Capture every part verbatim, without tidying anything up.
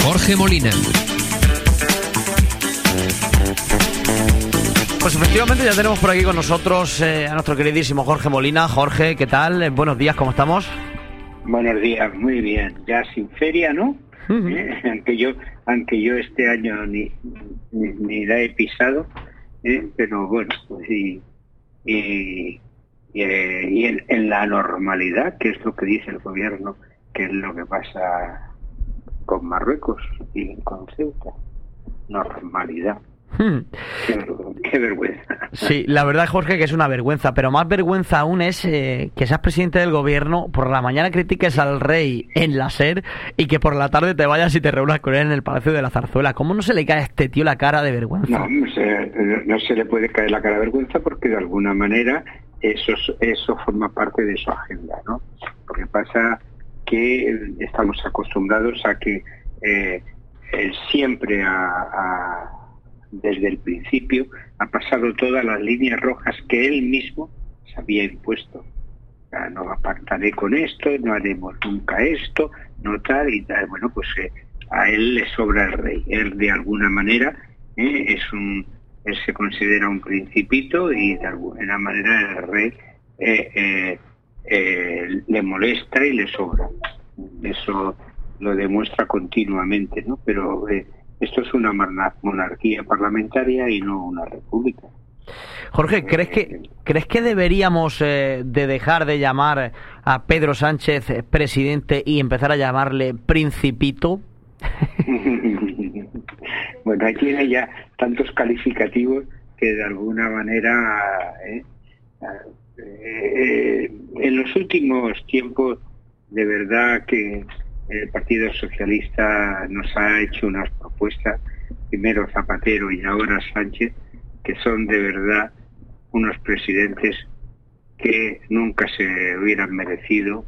Jorge Molina. Pues efectivamente ya tenemos por aquí con nosotros eh, a nuestro queridísimo Jorge Molina. Jorge, ¿qué tal? Eh, buenos días, ¿cómo estamos? Buenos días, muy bien. Ya sin feria, ¿no? Uh-huh. Eh, aunque yo aunque yo este año ni, ni, ni la he pisado, eh, pero bueno, pues y, y, y, eh, y en, en la normalidad, que es lo que dice el gobierno, que es lo que pasa con Marruecos y con Ceuta. Normalidad. Hmm. Qué, qué vergüenza. Sí, la verdad, Jorge, que es una vergüenza, pero más vergüenza aún es eh, que seas presidente del gobierno, por la mañana critiques al rey en la SER y que por la tarde te vayas y te reúnas con él en el Palacio de la Zarzuela. ¿Cómo no se le cae a este tío la cara de vergüenza? No, no se, no se le puede caer la cara de vergüenza porque de alguna manera eso, eso forma parte de su agenda, ¿no? Lo que pasa que estamos acostumbrados a que eh, él siempre a, a desde el principio ha pasado todas las líneas rojas que él mismo se había impuesto. O sea, no pactaré con esto, no haremos nunca esto, no tal y tal. Bueno, pues eh, a él le sobra el rey. Él de alguna manera eh, es un, él se considera un principito y de alguna manera el rey eh, eh, eh, le molesta y le sobra. Eso lo demuestra continuamente, ¿no? Pero eh, esto es una monarquía parlamentaria y no una república. Jorge, ¿crees que crees que deberíamos eh, de dejar de llamar a Pedro Sánchez presidente y empezar a llamarle principito? Bueno, ahí tiene ya tantos calificativos que de alguna manera eh, eh, en los últimos tiempos de verdad que el Partido Socialista nos ha hecho unas propuestas, primero Zapatero y ahora Sánchez, que son de verdad unos presidentes que nunca se hubieran merecido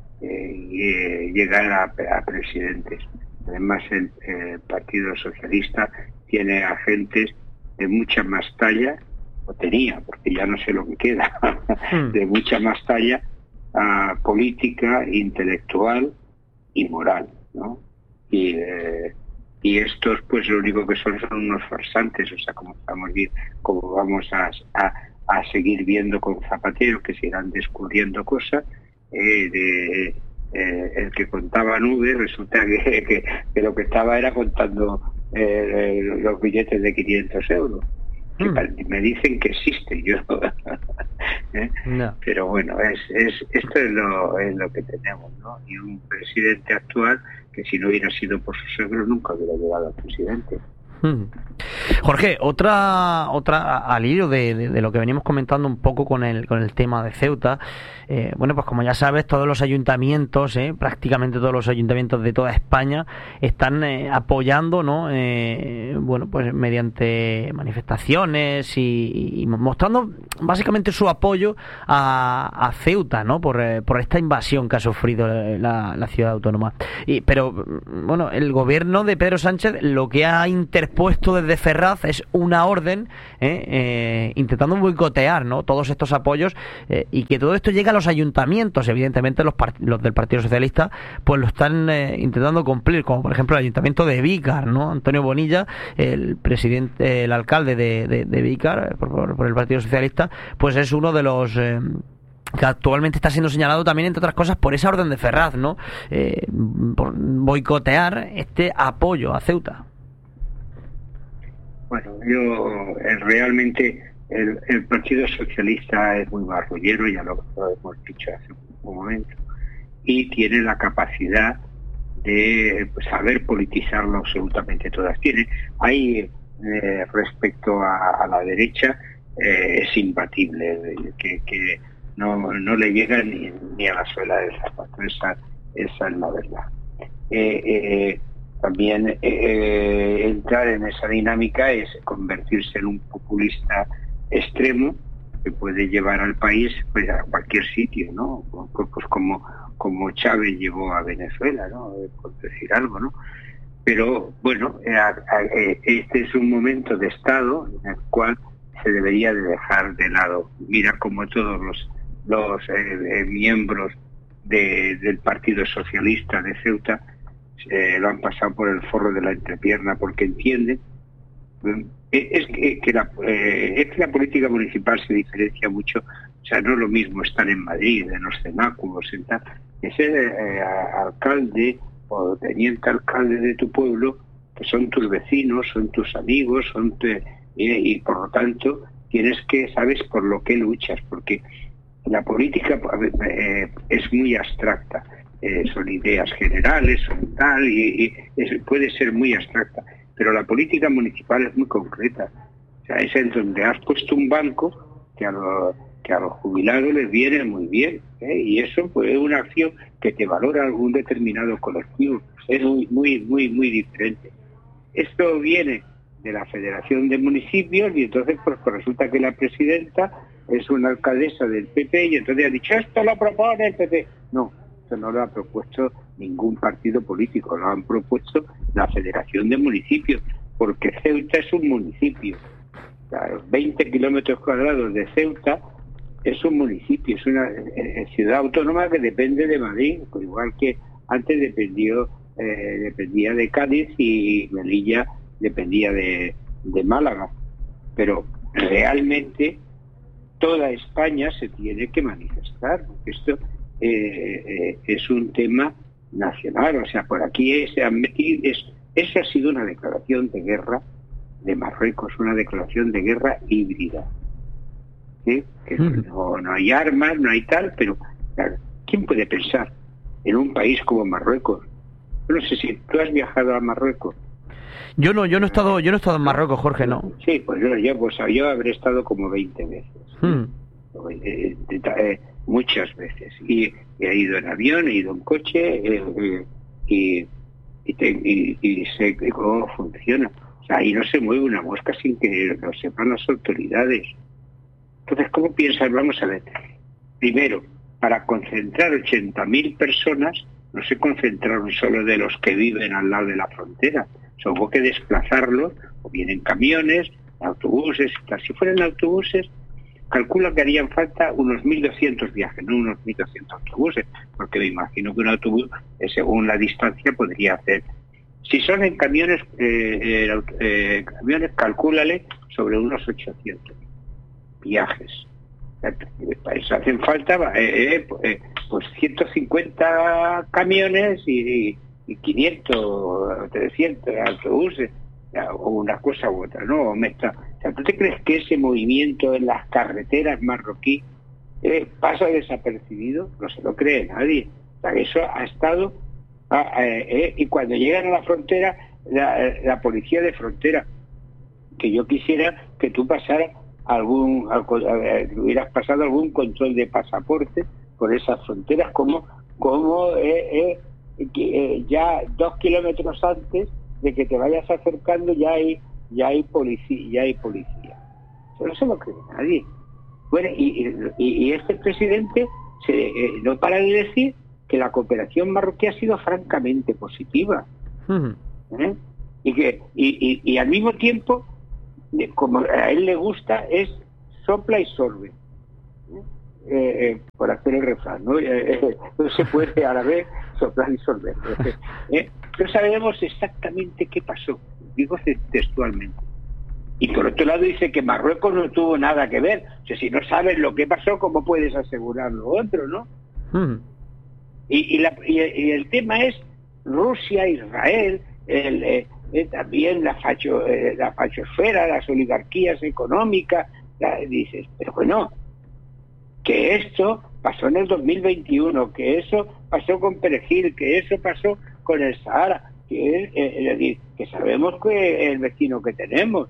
eh, llegar a, a presidentes. Además, el, el Partido Socialista tiene agentes de mucha más talla, o tenía, porque ya no sé lo que queda, de mucha más talla uh, política, intelectual y moral, ¿no? Y, eh, y estos, pues lo único que son son unos farsantes, o sea, como estamos bien, como vamos a, a, a seguir viendo con Zapatero, que se irán descubriendo cosas, eh, de eh, el que contaba nubes, resulta que, que, que lo que estaba era contando eh, los billetes de quinientos euros. Que mm. me dicen que existe yo ¿eh? No. Pero bueno, es, es esto es lo, es lo que tenemos, ¿no? Y un presidente actual que si no hubiera sido por sus suegros nunca hubiera llegado a presidente. Hmm. Jorge, otra otra al hilo de, de, de lo que venimos comentando un poco con el con el tema de Ceuta, eh, bueno, pues como ya sabes, todos los ayuntamientos, eh, prácticamente todos los ayuntamientos de toda España están eh, apoyando, ¿no? Eh, bueno, pues mediante manifestaciones y, y mostrando básicamente su apoyo a, a Ceuta, ¿no? Por, eh, por esta invasión que ha sufrido la, la ciudad autónoma. Y, pero bueno, el gobierno de Pedro Sánchez lo que ha interpuesto desde Ferraz es una orden eh, eh, intentando boicotear, ¿no? Todos estos apoyos eh, y que todo esto llegue a los ayuntamientos. Evidentemente los, part- los del Partido Socialista pues lo están eh, intentando cumplir, como por ejemplo el ayuntamiento de Vícar, ¿no? Antonio Bonilla, el presidente, el alcalde de, de, de Vícar por, por, por el Partido Socialista, pues es uno de los eh, que actualmente está siendo señalado también, entre otras cosas, por esa orden de Ferraz, ¿no? Eh, por boicotear este apoyo a Ceuta. Bueno, yo eh, realmente el, el Partido Socialista es muy marrullero, ya lo, lo hemos dicho hace un momento, y tiene la capacidad de pues, saber politizarlo absolutamente todas. Tiene, ahí eh, respecto a, a la derecha eh, es imbatible, que, que no, no le llega ni, ni a la suela del zapato, esa, esa es la verdad. Eh, eh, También eh, entrar en esa dinámica es convertirse en un populista extremo que puede llevar al país pues a cualquier sitio, ¿no? Pues, pues como como Chávez llevó a Venezuela, ¿no? Por decir algo, ¿no? Pero bueno, eh, eh, este es un momento de estado en el cual se debería de dejar de lado. Mira como todos los los eh, eh, miembros de, del Partido Socialista de Ceuta eh, lo han pasado por el forro de la entrepierna porque entienden. Es que, que la, eh, es que la política municipal se diferencia mucho. O sea, no es lo mismo estar en Madrid, en los cenáculos, en tal, que ser eh, alcalde o teniente alcalde de tu pueblo, que son tus vecinos, son tus amigos, son te, y, y por lo tanto tienes que, sabes por lo que luchas, porque la política eh, es muy abstracta, eh, son ideas generales, son tal, y, y es, puede ser muy abstracta, pero la política municipal es muy concreta. O sea, es en donde has puesto un banco que a, lo, que a los jubilados les viene muy bien, ¿eh? Y eso pues es una acción que te valora algún determinado colectivo, es muy, muy, muy, muy diferente. Esto viene de la Federación de Municipios y entonces pues, pues resulta que la presidenta es una alcaldesa del P P y entonces ha dicho, esto lo propone el P P. No, esto no lo ha propuesto ningún partido político, lo han propuesto la Federación de Municipios, porque Ceuta es un municipio. O sea, veinte kilómetros cuadrados de Ceuta es un municipio, es una eh, ciudad autónoma que depende de Madrid, igual que antes dependió, eh, dependía de Cádiz y Melilla dependía de, de Málaga. Pero realmente toda España se tiene que manifestar, porque esto eh, eh, es un tema nacional. O sea, por aquí se han metido, es, eso ha sido una declaración de guerra de Marruecos, una declaración de guerra híbrida. ¿Sí? Que no, no hay armas, no hay tal, pero claro, ¿quién puede pensar en un país como Marruecos? Yo no sé si tú has viajado a Marruecos. Yo no, yo no he estado, yo no he estado en Marruecos, Jorge, no. Sí, pues yo, yo, pues, yo habré estado como veinte veces. Hmm. Eh, eh, eh, muchas veces. Y he ido en avión, he ido en coche, eh, eh, y, y, te, y, y sé cómo funciona. O sea, ahí no se mueve una mosca sin que lo sepan las autoridades. Entonces, ¿cómo piensas? Vamos a ver. Primero, para concentrar ochenta mil personas, no se concentraron solo de los que viven al lado de la frontera. O sea, hubo que desplazarlos, o bien en camiones, autobuses y tal. Si fueran autobuses, calcula que harían falta unos mil doscientos viajes, no unos mil doscientos autobuses, porque me imagino que un autobús, eh, según la distancia, podría hacer. Si son en camiones, eh, eh, eh, camiones, calcúlale sobre unos ochocientos viajes. Para eso hacen falta eh, eh, pues ciento cincuenta camiones y, y quinientos, trescientos autobuses, o una cosa u otra, ¿no? O, está, o sea, ¿tú te crees que ese movimiento en las carreteras marroquí eh, pasa desapercibido? No se lo cree nadie. O sea, eso ha estado... Ah, eh, eh, y cuando llegan a la frontera, la, la policía de frontera, que yo quisiera que tú pasaras algún, que hubieras pasado algún control de pasaporte por esas fronteras, como, como eh, eh, que, eh, ya dos kilómetros antes de que te vayas acercando ya hay ya hay policía, ya hay policía. Eso no se lo cree nadie. Bueno, y, y, y este presidente se, eh, no para de decir que la cooperación marroquí ha sido francamente positiva. Uh-huh. ¿Eh? Y que y, y, y al mismo tiempo, como a él le gusta, es sopla y sorbe. ¿Eh? Eh, por hacer el refrán, ¿no? Eh, eh, no se puede a la vez soplar y sorber. ¿Eh? No sabemos exactamente qué pasó, digo textualmente. Y por otro lado dice que Marruecos no tuvo nada que ver. O sea, si no sabes lo que pasó, ¿cómo puedes asegurar lo otro, no? Uh-huh. Y, y, la, y, y el tema es Rusia, Israel, el, eh, eh, también la, facho, eh, la fachosfera, las oligarquías económicas. La, dices, pero bueno, que esto pasó en el dos mil veintiuno, que eso pasó con Perejil, que eso pasó con el Sahara, que es, eh, es decir, que sabemos que el vecino que tenemos.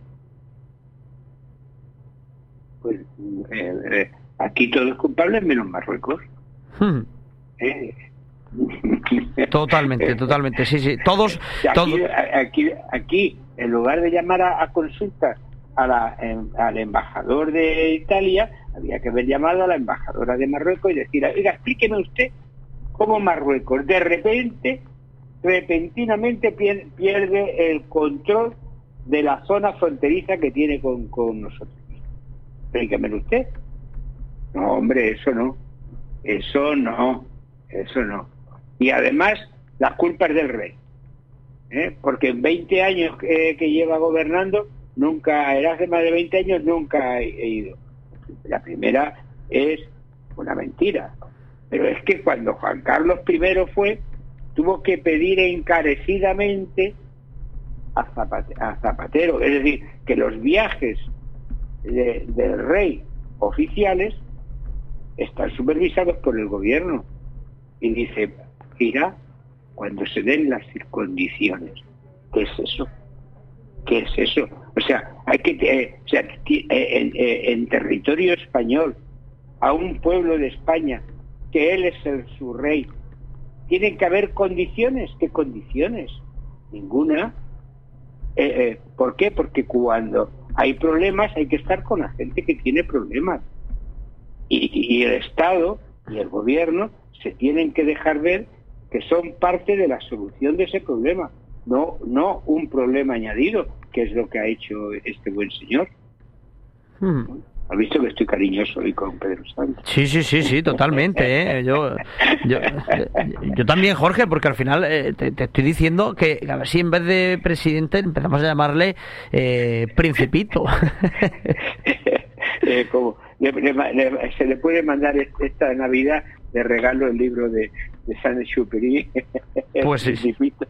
Pues eh, eh, aquí todo es culpable menos Marruecos. Hmm. Eh, totalmente, totalmente, sí, sí. Todos, aquí, todos... aquí, aquí, en lugar de llamar a, a consultas a la, en, al embajador de Italia, había que haber llamado a la embajadora de Marruecos y decir, oiga, explíqueme usted cómo Marruecos de repente, repentinamente pierde el control de la zona fronteriza que tiene con, con nosotros. Explíquemelo usted. No, hombre, eso no. Eso no. Eso no. Y además, las culpas del rey. ¿eh? Porque en veinte años que, que lleva gobernando, nunca, era hace más de veinte años, nunca he, he ido. La primera es una mentira. Pero es que cuando Juan Carlos primero fue, tuvo que pedir encarecidamente a Zapatero, a Zapatero. Es decir, que los viajes de, del rey oficiales están supervisados por el gobierno. Y dice, irá cuando se den las condiciones. ¿Qué es eso? ¿Qué es eso? O sea, hay que eh, o sea, eh, en, eh, en territorio español, a un pueblo de España, que él es el, su rey, tienen que haber condiciones. ¿Qué condiciones? Ninguna. Eh, eh, ¿Por qué? Porque cuando hay problemas hay que estar con la gente que tiene problemas. Y, y el Estado y el gobierno se tienen que dejar ver que son parte de la solución de ese problema, no, no un problema añadido, que es lo que ha hecho este buen señor. Hmm. ¿Has visto que estoy cariñoso hoy con Pedro Sánchez? Sí, sí, sí, sí, totalmente. ¿eh? Yo, yo, yo también, Jorge, porque al final eh, te, te estoy diciendo que a ver si en vez de presidente empezamos a llamarle eh, Principito. eh, como le, le, le, se le puede mandar esta Navidad de regalo el libro de, de Saint-Exupéry. Pues sí.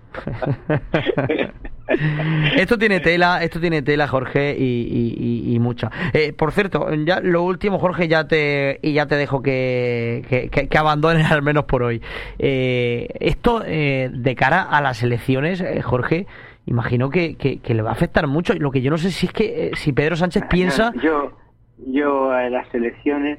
Esto tiene tela, esto tiene tela, Jorge, y, y, y, y mucha. Eh, por cierto, ya lo último, Jorge, ya te y ya te dejo que, que, que, que abandones al menos por hoy. Eh, esto eh, de cara a las elecciones, eh, Jorge, imagino que, que, que le va a afectar mucho. Lo que yo no sé si es que eh, si Pedro Sánchez piensa. Yo, yo a las elecciones,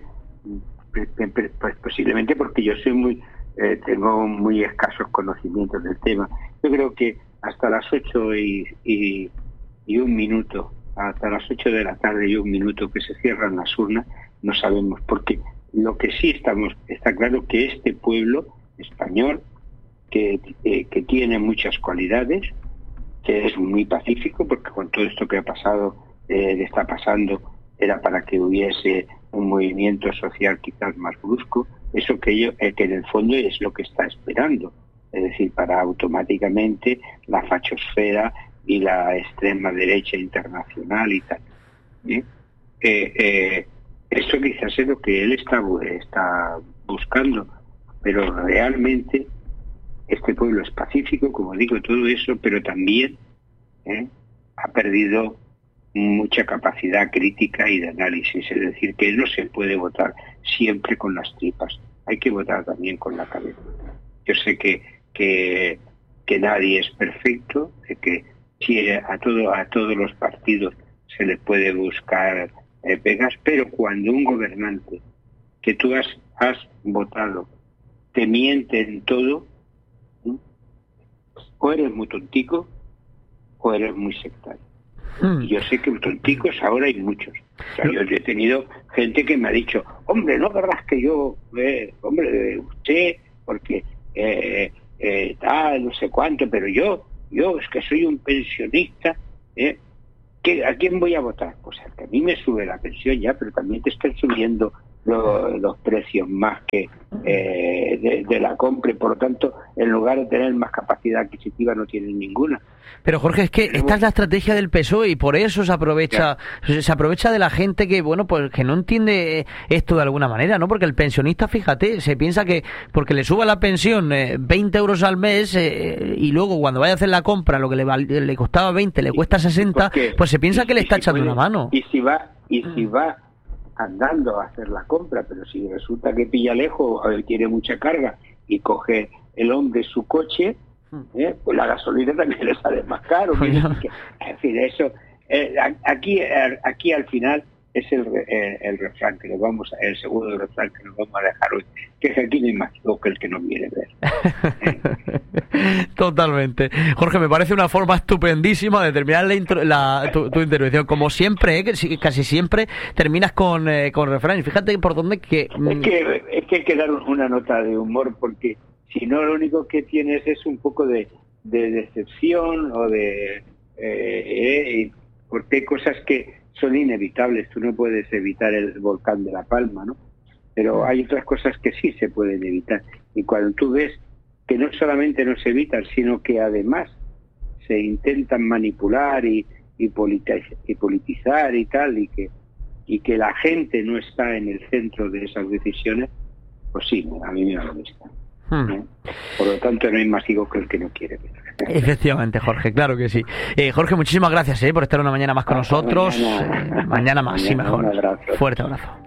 pues posiblemente porque yo soy muy eh, tengo muy escasos conocimientos del tema. Yo creo que hasta las ocho y, y, y un minuto, hasta las ocho de la tarde y un minuto que se cierran las urnas, no sabemos, porque lo que sí estamos, está claro que este pueblo español, que, eh, que tiene muchas cualidades, que es muy pacífico, porque con todo esto que ha pasado, eh, está pasando, era para que hubiese un movimiento social quizás más brusco, eso que, yo, eh, que en el fondo es lo que está esperando. Es decir, para automáticamente la fachosfera y la extrema derecha internacional y tal. ¿Eh? Eh, eh, eso quizás es lo que él está, está buscando, pero realmente este pueblo es pacífico, como digo, todo eso, pero también ¿eh? ha perdido mucha capacidad crítica y de análisis. Es decir, que no se puede votar siempre con las tripas, hay que votar también con la cabeza. Yo sé que Que, que nadie es perfecto, que si a todo a todos los partidos se les puede buscar eh, pegas, pero cuando un gobernante que tú has, has votado te miente en todo, ¿sí? O eres muy tontico o eres muy sectario. Hmm. Y yo sé que tonticos ahora hay muchos. O sea, yo, yo he tenido gente que me ha dicho, hombre, no querrás que yo, eh, hombre, usted, porque eh, Eh, tal, no sé cuánto, pero yo, yo es que soy un pensionista, ¿eh? ¿Qué, ¿a quién voy a votar? Pues al que a mí me sube la pensión ya, pero también te están subiendo lo, los precios más que eh, de, de la compra, y por lo tanto, en lugar de tener más capacidad adquisitiva, no tienen ninguna. Pero Jorge, es que esta es la estrategia del P S O E y por eso se aprovecha claro. se aprovecha de la gente que, bueno, pues que no entiende esto de alguna manera, ¿no? Porque el pensionista, fíjate, se piensa que porque le suba la pensión eh, veinte euros al mes eh, y luego cuando vaya a hacer la compra lo que le, le costaba veinte le cuesta sesenta, pues se piensa que le está echando una mano. Y si va y si va andando a hacer la compra, pero si resulta que pilla lejos o tiene mucha carga y coge el hombre su coche, ¿eh? Pues la gasolina también le sale más caro. Bueno. Que, en fin, eso eh, aquí aquí al final es el, el, el refrán que nos vamos a, el segundo refrán que nos vamos a dejar hoy, que es aquí no hay más que el que no quiere ver. ¿Eh? Totalmente. Jorge, me parece una forma estupendísima de terminar la, intro, la tu, tu intervención. Como siempre, ¿eh? que casi siempre terminas con, eh, con refrán. Fíjate por dónde que... Es que, es que hay que dar una nota de humor, porque si no, lo único que tienes es un poco de, de decepción o de... Eh, eh, porque hay cosas que son inevitables. Tú no puedes evitar el volcán de La Palma, ¿no? Pero hay otras cosas que sí se pueden evitar. Y cuando tú ves que no solamente no se evitan, sino que además se intentan manipular y, y, politizar, y politizar y tal, y que, y que la gente no está en el centro de esas decisiones, pues sí, a mí me molesta. Hmm. ¿no? Por lo tanto, no hay más higo que el que no quiere ver. Efectivamente, Jorge, claro que sí. Eh, Jorge, muchísimas gracias eh, por estar una mañana más con nosotros. Mañana, eh, mañana más, mañana, sí, mejor. Un abrazo. Fuerte abrazo.